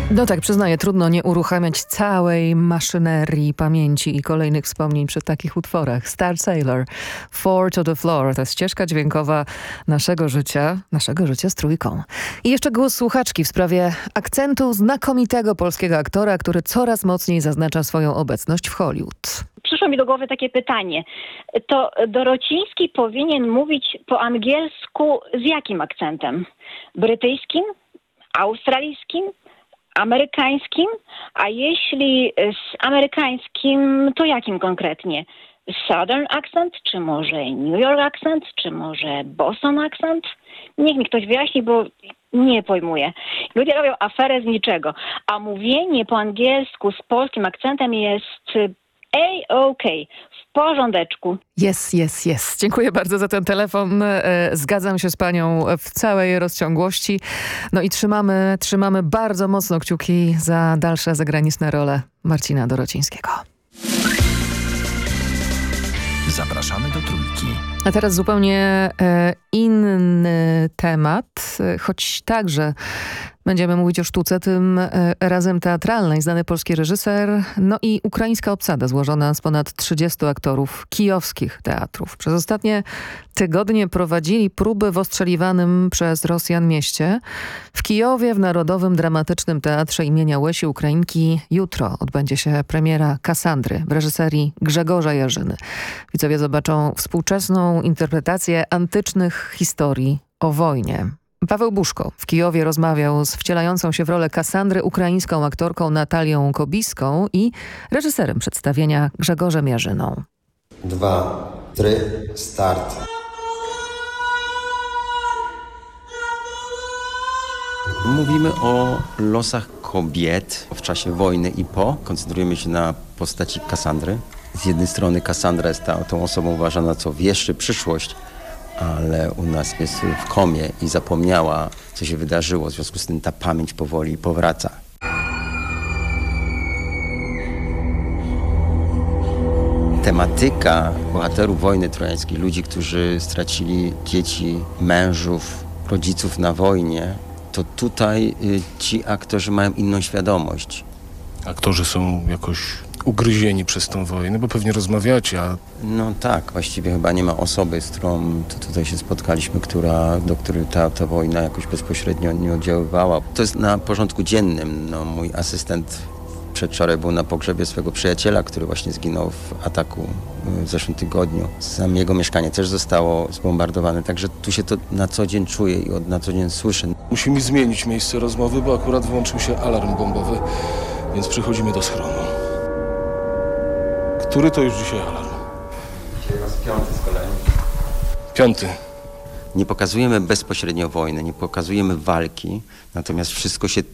No tak, przyznaję, trudno nie uruchamiać całej maszynerii pamięci i kolejnych wspomnień przy takich utworach. Star Sailor, Four to the Floor, to jest ścieżka dźwiękowa naszego życia z trójką. I jeszcze głos słuchaczki w sprawie akcentu znakomitego polskiego aktora, który coraz mocniej zaznacza swoją obecność w Hollywood. Przyszło mi do głowy takie pytanie. To Dorociński powinien mówić po angielsku z jakim akcentem? Brytyjskim? Australijskim? Amerykańskim? A jeśli z amerykańskim, to jakim konkretnie? Southern accent? Czy może New York accent? Czy może Boston accent? Niech mi ktoś wyjaśni, bo nie pojmuję. Ludzie robią aferę z niczego. A mówienie po angielsku z polskim akcentem jest A-OK, w porządeczku. Yes. Dziękuję bardzo za ten telefon. Zgadzam się z panią w całej rozciągłości. No i trzymamy bardzo mocno kciuki za dalsze zagraniczne role Marcina Dorocińskiego. Zapraszamy do Trójki. A teraz zupełnie inny temat, choć także będziemy mówić o sztuce, tym razem teatralnej. Znany polski reżyser, no i ukraińska obsada złożona z ponad 30 aktorów kijowskich teatrów. Przez ostatnie tygodnie prowadzili próby w ostrzeliwanym przez Rosjan mieście. W Kijowie w Narodowym Dramatycznym Teatrze imienia Łesi Ukrainki jutro odbędzie się premiera Kassandry w reżyserii Grzegorza Jarzyny. Widzowie zobaczą współczesną interpretację antycznych historii o wojnie. Paweł Buszko w Kijowie rozmawiał z wcielającą się w rolę Kassandry ukraińską aktorką Natalią Kobiską i reżyserem przedstawienia Grzegorzem Jarzyną. 2, 3, start. Mówimy o losach kobiet w czasie wojny i po. Koncentrujemy się na postaci Kassandry. Z jednej strony Kassandra jest tą osobą uważana, co wieszczy przyszłość, ale u nas jest w komie i zapomniała, co się wydarzyło. W związku z tym ta pamięć powoli powraca. Tematyka bohaterów wojny trojańskiej, ludzi, którzy stracili dzieci, mężów, rodziców na wojnie, to tutaj ci aktorzy mają inną świadomość. Aktorzy są jakoś ugryzieni przez tą wojnę, bo pewnie rozmawiacie, a... No tak, właściwie chyba nie ma osoby, z którą tutaj się spotkaliśmy, do której ta wojna jakoś bezpośrednio nie oddziaływała. To jest na porządku dziennym. No, mój asystent przedwczoraj był na pogrzebie swego przyjaciela, który właśnie zginął w ataku w zeszłym tygodniu. Sam jego mieszkanie też zostało zbombardowane, także tu się to na co dzień czuję i na co dzień słyszę. Musimy zmienić miejsce rozmowy, bo akurat włączył się alarm bombowy, więc przechodzimy do schronu. Który to już dzisiaj alarm? Dzisiaj raz 5 z kolei. 5. Nie pokazujemy bezpośrednio wojny, nie pokazujemy walki, natomiast wszystko się